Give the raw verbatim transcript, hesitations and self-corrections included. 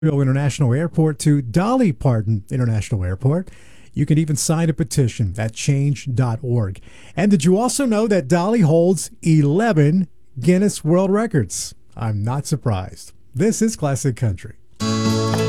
International Airport to Dolly Parton International Airport. You can even sign a petition at change dot org. And did you also know that Dolly holds eleven Guinness World Records? I'm not surprised. This is Classic Country.